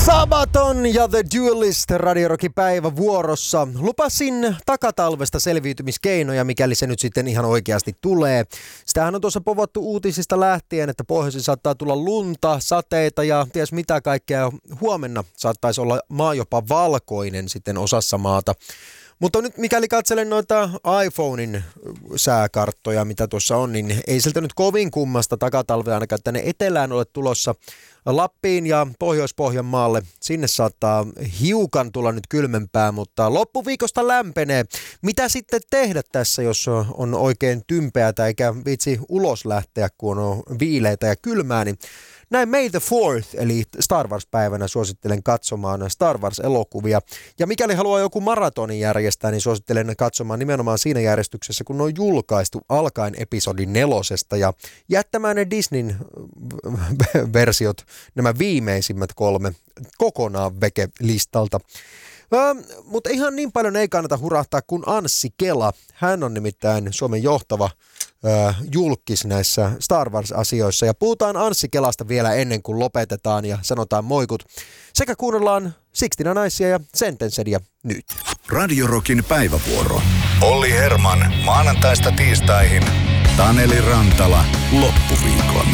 Sabaton ja The Duelist Radio Rockin päivä vuorossa. Lupasin takatalvesta selviytymiskeinoja, mikäli se nyt sitten ihan oikeasti tulee. Sitähän on tuossa povottu uutisista lähtien, että pohjoisin saattaa tulla lunta, sateita ja ties mitä kaikkea. Huomenna saattaisi olla maa jopa valkoinen sitten osassa maata. Mutta nyt mikäli katselen noita iPhonein sääkarttoja, mitä tuossa on, niin ei sieltä nyt kovin kummasta takatalvea ainakaan tänne etelään ole tulossa. Lappiin ja Pohjois-Pohjanmaalle. Sinne saattaa hiukan tulla nyt kylmempää, mutta loppuviikosta lämpenee. Mitä sitten tehdä tässä, jos on oikein tympeätä eikä viitsi ulos lähteä, kun on viileitä ja kylmää, niin näin May the 4th, eli Star Wars-päivänä suosittelen katsomaan Star Wars-elokuvia. Ja mikäli haluaa joku maratonin järjestää, niin suosittelen katsomaan nimenomaan siinä järjestyksessä, kun ne on julkaistu alkaen episodi 4 ja jättämään ne Disneyn versiot, nämä viimeisimmät 3, kokonaan veke-listalta. Mutta ihan niin paljon ei kannata hurahtaa kuin Anssi Kela. Hän on nimittäin Suomen johtava julkis näissä Star Wars-asioissa. Ja puhutaan Anssi Kelasta vielä ennen kuin lopetetaan ja sanotaan moikut. Sekä kuunnellaan Sixtina Nicea ja Sentencedia nyt. Radio Rockin päivävuoro. Olli Herman maanantaista tiistaihin. Taneli Rantala loppuviikon.